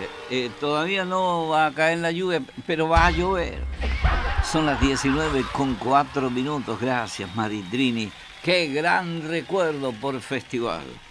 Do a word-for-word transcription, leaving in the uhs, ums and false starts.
Eh, todavía no va a caer la lluvia, pero va a llover. Son las diecinueve con cuatro minutos. Gracias, Maritrini. Qué gran recuerdo por festival.